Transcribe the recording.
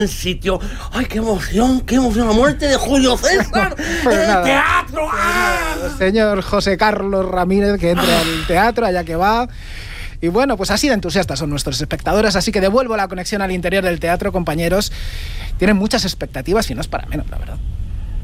sitio. ¡Ay, qué emoción! ¡La muerte de Julio César! Pues ¡El nada. teatro! ¡Ah! Señor José Carlos Ramírez, que entre al teatro, allá que va. Y bueno, pues así de entusiastas son nuestros espectadores, así que devuelvo la conexión al interior del teatro, compañeros. Tienen muchas expectativas y no es para menos, la verdad.